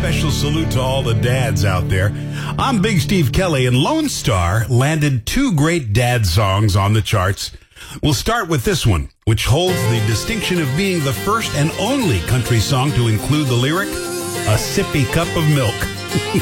special salute to all the dads out there. I'm Big Steve Kelly, and Lone Star landed two great dad songs on the charts. We'll start with this one, which holds the distinction of being the first and only country song to include the lyric, "A sippy cup of milk."